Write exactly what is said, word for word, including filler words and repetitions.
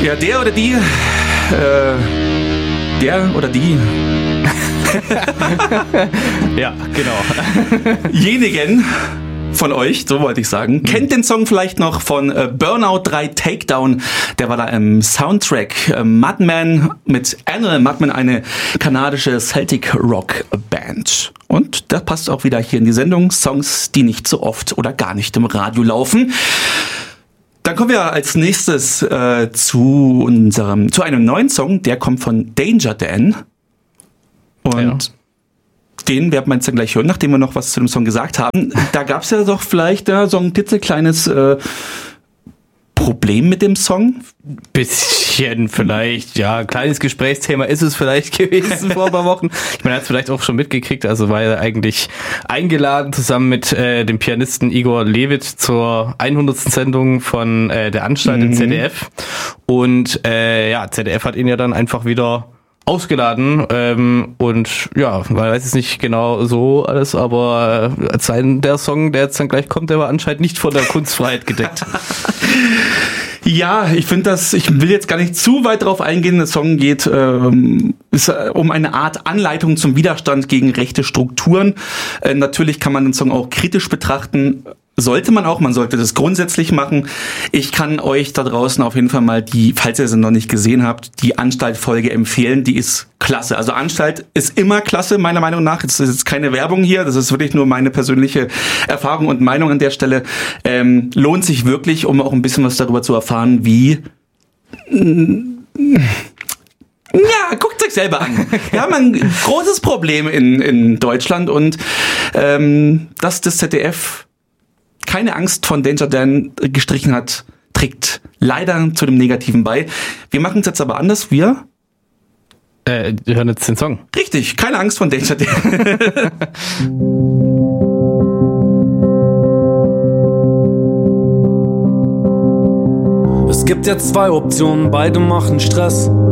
Ja, der oder die, äh, der oder die. Ja, genau. Jenigen von euch, so wollte ich sagen, mhm. kennt den Song vielleicht noch von äh, Burnout drei Takedown. Der war da im Soundtrack. Äh, Mudman mit Anil Mudman, eine kanadische Celtic Rock Band. Und das passt auch wieder hier in die Sendung. Songs, die nicht so oft oder gar nicht im Radio laufen. Dann kommen wir als nächstes äh, zu unserem, zu einem neuen Song. Der kommt von Danger Dan. Und ja. Den werden wir jetzt dann gleich hören, nachdem wir noch was zu dem Song gesagt haben. Da gab es ja doch vielleicht ja, so ein klitzekleines äh, Problem mit dem Song. Bisschen vielleicht, ja, ein kleines Gesprächsthema ist es vielleicht gewesen vor ein paar Wochen. Ich meine, er hat es vielleicht auch schon mitgekriegt, also war er eigentlich eingeladen zusammen mit äh, dem Pianisten Igor Levit zur hundertsten Sendung von äh, der Anstalt mhm. im Z D F. Und äh, ja, Z D F hat ihn ja dann einfach wieder ausgeladen ähm, und ja, man weiß es nicht genau so alles, aber äh, sein, der Song, der jetzt dann gleich kommt, der war anscheinend nicht von der Kunstfreiheit gedeckt. Ja, ich finde das, ich will jetzt gar nicht zu weit drauf eingehen. Der Song geht ähm, ist, äh, um eine Art Anleitung zum Widerstand gegen rechte Strukturen. Äh, natürlich kann man den Song auch kritisch betrachten. Sollte man auch, man sollte das grundsätzlich machen. Ich kann euch da draußen auf jeden Fall mal die, falls ihr sie noch nicht gesehen habt, die Anstalt-Folge empfehlen. Die ist klasse. Also Anstalt ist immer klasse, meiner Meinung nach. Das ist jetzt keine Werbung hier, das ist wirklich nur meine persönliche Erfahrung und Meinung an der Stelle. Ähm, lohnt sich wirklich, um auch ein bisschen was darüber zu erfahren, wie... Ja, guckt euch selber an. Wir haben ein großes Problem in, in Deutschland und ähm, dass das Z D F keine Angst von Danger Dan gestrichen hat, trägt leider zu dem Negativen bei. Wir machen es jetzt aber anders. Wir äh, wir hören jetzt den Song. Richtig, keine Angst von Danger Dan. Es gibt jetzt zwei Optionen, beide machen Stress.